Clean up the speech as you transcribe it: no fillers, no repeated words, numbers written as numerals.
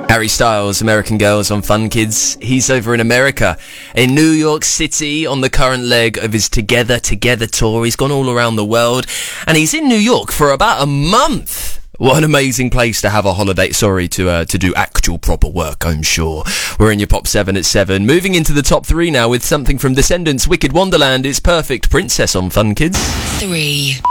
Harry Styles, American Girls on Fun Kids. He's over in America, in New York City, on the current leg of his Together tour. He's gone all around the world, and he's in New York for about a month. What an amazing place to have a holiday. To do actual proper work, I'm sure. We're in your Pop 7 at 7. Moving into the top 3 now with something from Descendants, Wicked Wonderland. It's Perfect Princess on Fun Kids. 3.